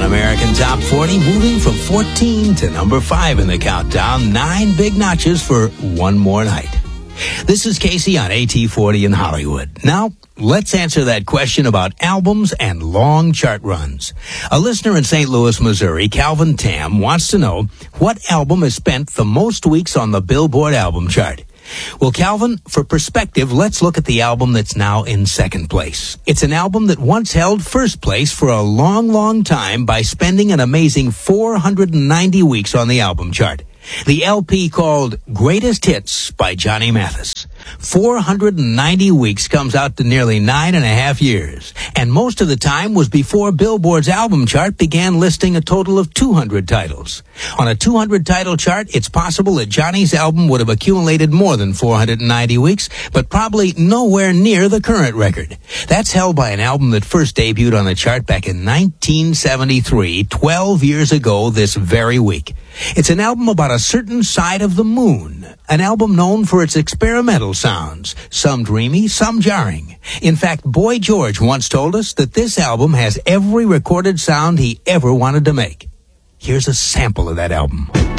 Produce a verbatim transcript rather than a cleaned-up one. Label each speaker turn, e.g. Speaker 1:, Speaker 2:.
Speaker 1: American Top forty, moving from fourteen to number five in the countdown. Nine big notches for One More Night. This is Casey on A T forty in Hollywood. Now, let's answer that question about albums and long chart runs. A listener in Saint Louis, Missouri, Calvin Tam, wants to know what album has spent the most weeks on the Billboard album chart. Well, Calvin, for perspective, let's look at the album that's now in second place. It's an album that once held first place for a long, long time by spending an amazing four hundred ninety weeks on the album chart. The L P called Greatest Hits by Johnny Mathis. four hundred ninety weeks comes out to nearly nine and a half years. And most of the time was before Billboard's album chart began listing a total of two hundred titles. On a two hundred title chart, it's possible that Johnny's album would have accumulated more than four hundred ninety weeks, but probably nowhere near the current record. That's held by an album that first debuted on the chart back in nineteen seventy-three, twelve years ago this very week. It's an album about a certain side of the moon, an album known for its experimental sounds, some dreamy, some jarring. In fact, Boy George once told us that this album has every recorded sound he ever wanted to make. Here's a sample of that album.